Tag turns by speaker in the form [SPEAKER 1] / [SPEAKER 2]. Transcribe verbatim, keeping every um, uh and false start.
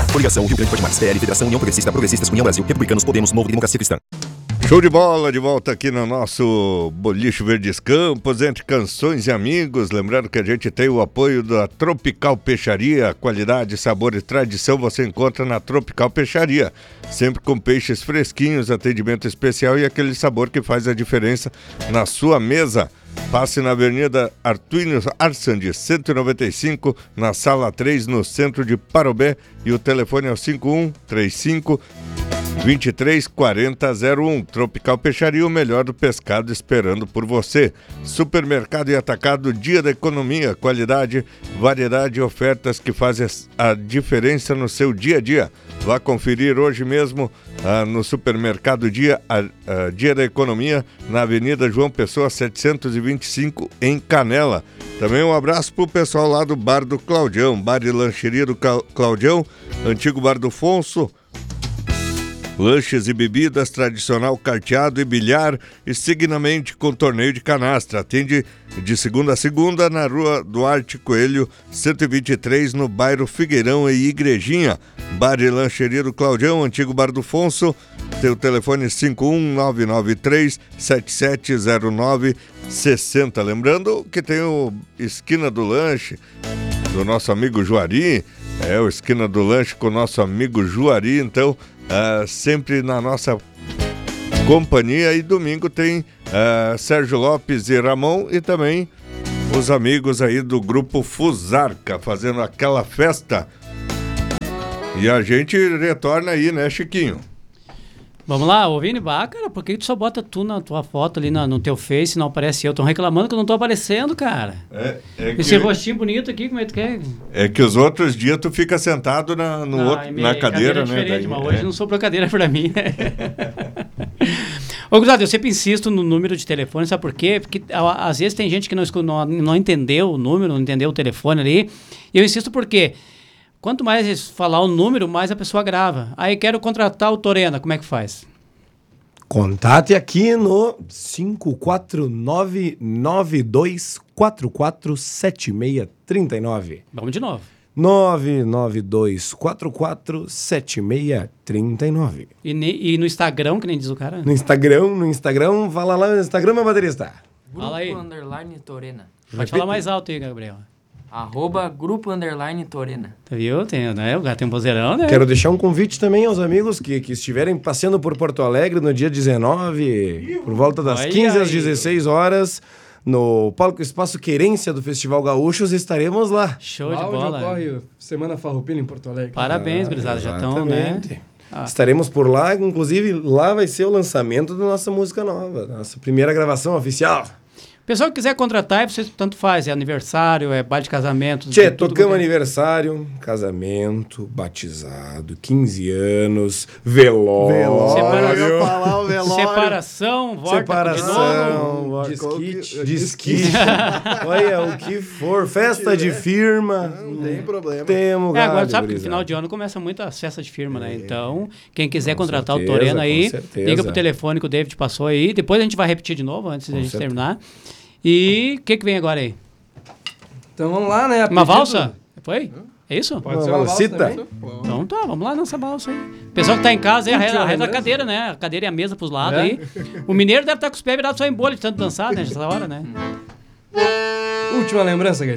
[SPEAKER 1] Coligação Rio Grande Pode Mais, P L, Federação União Progressista, Progressistas, União Brasil, Republicanos, Podemos, Novo e Democracia Cristã.
[SPEAKER 2] Show de bola, de volta aqui no nosso Boliche Verdes Campos, entre canções e amigos. Lembrando que a gente tem o apoio da Tropical Peixaria. Qualidade, sabor e tradição você encontra na Tropical Peixaria. Sempre com peixes fresquinhos, atendimento especial e aquele sabor que faz a diferença na sua mesa. Passe na Avenida Artuínio Arsandi, cento e noventa e cinco, na Sala três, no centro de Parobé. E o telefone é o cinco um três cinco, vinte e três quarenta zero um. Tropical Peixaria, o melhor do pescado esperando por você. Supermercado e Atacado, Dia da Economia. Qualidade, variedade e ofertas que fazem a diferença no seu dia a dia. Vá conferir hoje mesmo ah, no Supermercado Dia, a, a Dia da Economia, na Avenida João Pessoa setecentos e vinte e cinco, em Canela. Também um abraço pro pessoal lá do Bar do Claudião, Bar e Lancheria do Claudião, antigo Bar do Fonso. Lanches e bebidas, tradicional carteado e bilhar e signamente com torneio de canastra. Atende de segunda a segunda na Rua Duarte Coelho, cento e vinte e três, no bairro Figueirão e Igrejinha. Bar e Lancheria do Claudião, antigo Bar do Fonso. Tem o telefone cinco um nove nove três sete sete zero nove seis zero. Lembrando que tem o Esquina do Lanche do nosso amigo Juari. É o Esquina do Lanche com o nosso amigo Juari, então Uh, sempre na nossa companhia. E domingo tem uh, Sérgio Lopes e Ramon e também os amigos aí do grupo Fusarca fazendo aquela festa. E a gente retorna aí, né, Chiquinho?
[SPEAKER 3] Vamos lá, ô Vini, bah, cara, por que tu só bota tu na tua foto ali na, no teu Face e não aparece eu? Estão reclamando que eu não tô aparecendo, cara. É, é Esse que... rostinho bonito aqui, como é que tu quer?
[SPEAKER 2] É que os outros dias tu fica sentado na, no
[SPEAKER 3] ah,
[SPEAKER 2] outro, na cadeira,
[SPEAKER 3] cadeira
[SPEAKER 2] né?
[SPEAKER 3] Diferente,
[SPEAKER 2] Daí,
[SPEAKER 3] mas
[SPEAKER 2] é.
[SPEAKER 3] hoje não sobrou cadeira pra mim. Ô, Gustavo, eu sempre insisto no número de telefone, sabe por quê? Porque a, às vezes tem gente que não, não, não entendeu o número, não entendeu o telefone ali. E eu insisto por quê? Quanto mais falar o número, mais a pessoa grava. Aí quero contratar o Torena, como é que faz?
[SPEAKER 4] Contate aqui no cinco quatro nove nove dois quatro quatro sete seis três nove.
[SPEAKER 3] Vamos de novo.
[SPEAKER 4] nove nove dois quatro quatro sete seis três nove.
[SPEAKER 3] E, ne, e no Instagram, que nem diz o cara?
[SPEAKER 4] No Instagram, no Instagram, fala lá no Instagram, meu baterista.
[SPEAKER 5] Grupo
[SPEAKER 3] fala aí.
[SPEAKER 5] Underline Torena.
[SPEAKER 3] Pode Repita. Falar mais alto aí, Gabriel.
[SPEAKER 5] Arroba Grupo Underline Torena.
[SPEAKER 3] Viu? Tem, né? O gato tem um vozeirão, né?
[SPEAKER 4] Quero deixar um convite também aos amigos que, que estiverem passeando por Porto Alegre no dia dezenove, por volta das ai, quinze ai. às dezesseis horas, no palco Espaço Querência do Festival Gaúchos, estaremos lá.
[SPEAKER 3] Show de bola.
[SPEAKER 6] Ocorre Semana Farroupilha em Porto Alegre.
[SPEAKER 3] Parabéns, ah, gurizada, já estão, né?
[SPEAKER 4] Ah. Estaremos por lá, inclusive lá vai ser o lançamento da nossa música nova, nossa primeira gravação oficial.
[SPEAKER 3] Pessoal que quiser contratar, você tanto faz, é aniversário, é baile de casamento.
[SPEAKER 4] Tchê, tocamos aniversário, casamento, batizado, quinze anos, velório.
[SPEAKER 3] Velório.
[SPEAKER 4] Eu ia falar o velório.
[SPEAKER 3] Separação, vórtice
[SPEAKER 4] Separação,
[SPEAKER 6] disquite.
[SPEAKER 4] Disquite. Olha, o que for, festa de firma.
[SPEAKER 6] Não tem problema.
[SPEAKER 4] Temos,
[SPEAKER 3] é, agora sabe que no final de ano começa muitas festas de firma, né? Então, quem quiser com contratar certeza, o Torena aí, liga pro telefone que o David passou aí. Depois a gente vai repetir de novo, antes da gente certeza. terminar. E o que que vem agora aí?
[SPEAKER 6] Então vamos lá, né?
[SPEAKER 3] Uma valsa? Foi? É isso?
[SPEAKER 6] Pode ser uma valsa também.
[SPEAKER 3] Então tá, vamos lá nessa valsa aí. Pessoal que tá em casa, aí arreda, arreda a cadeira, né? A cadeira e a mesa pros lados é? aí. O mineiro deve estar com os pés virados só em bolha de tanto dançar, né? Nessa hora, né?
[SPEAKER 6] Última lembrança, Gaetano.